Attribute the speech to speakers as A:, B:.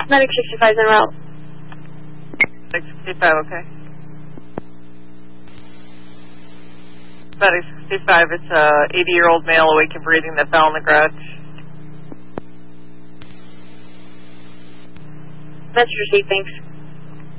A: Medic 65 is en route.
B: 65, okay. Medic 65, it's a 80-year-old male awake and breathing that fell in the garage.
A: Message received, thanks.